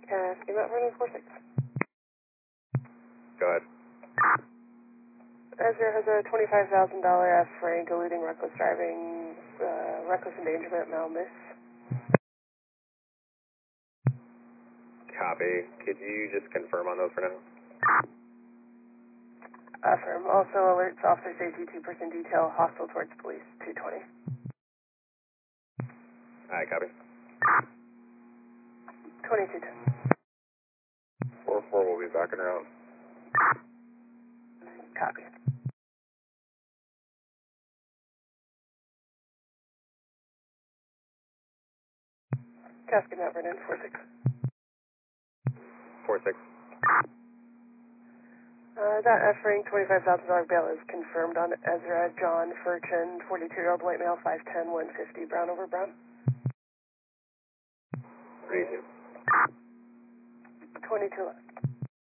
Cascade Mount Vernon 46. Go ahead. Ezra has a $25,000 F rank, eluding reckless driving, reckless endangerment, malmiss. Copy. Could you just confirm on those for now? Affirm. Also alerts officer safety, 2-person detail, hostile towards police, 220. Alright, copy. 2210. 4-4 will be back in route. Copy. Cascade Mount Vernon 46. 4-6. That F rank $25,000 bail is confirmed on Ezra John Furchin, 42-year-old white male, 5'10", 150, brown over brown. 32. 22 left.